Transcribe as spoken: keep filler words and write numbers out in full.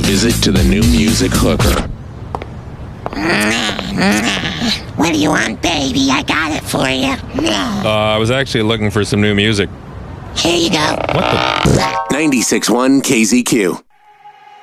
visit to the new music hooker. What do you want, baby? I got it for you. Uh, I was actually looking for some new music. Here you go. What the? ninety-six point one K Z Q.